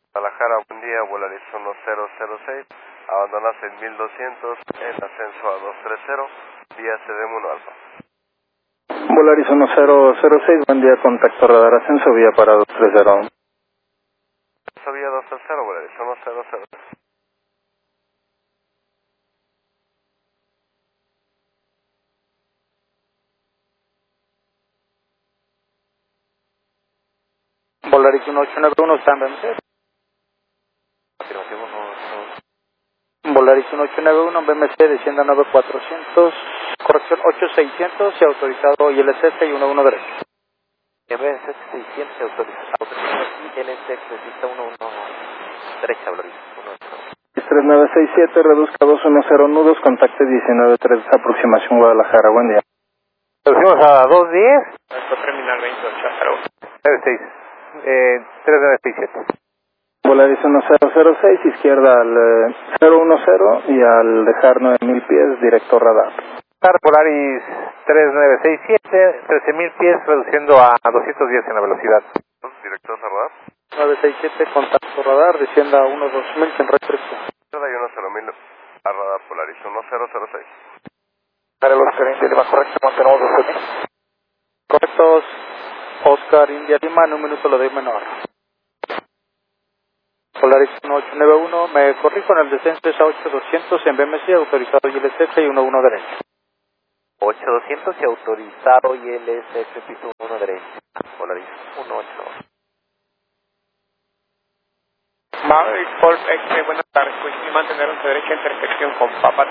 Guadalajara, buen día, Volaris 1006, abandonas en 1200, en ascenso a 230, vía CDM1 Alfa. Volaris 1006, buen día, contacto radar ascenso, vía para 230. Ascenso vía 230, Volaris 1006. Volaris 1891, San BMC. Afirmativo, Volaris 1891, BMC, descienda 9400, corrección 8600, y autorizado ILSS y 11 derecho. MSX 600 autorizado y LSX 11 derecha, Volaris 3967, reduzca 210 nudos, contacte 19.3, aproximación Guadalajara, buen día. Reducimos a 210. Nuestro terminal 28, 96. 3967. Volaris 1006, izquierda al 010 y al dejar 9000 pies, directo radar. Polaris 3967, 13.000 pies, reduciendo a 210 en la velocidad. Director a radar. 967, contacto radar, descienda a 12000 en restricción. Y 10000 a radar, Polaris 1006. Para los gerentes de más correcto, mantenemos 12.000. Correctos, Oscar India Lima, en un minuto lo doy menor. Polaris 1891, me corrijo en el descenso es a 8200 en BMC, autorizado ILSS y 11 derecho. 8200 y autorizado ILSX piso 1 derecha, Polaris 182. Maverick Golf X, buenas tardes. Coincidir mantener a derecha intersección con Papa.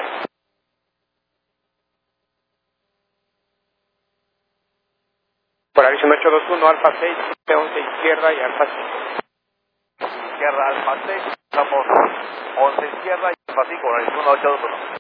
Polaris 1821, Alfa 6, 11 izquierda y Alfa 5. Izquierda, Alfa 6, estamos 11 izquierda y Alfa 5, Polaris 182.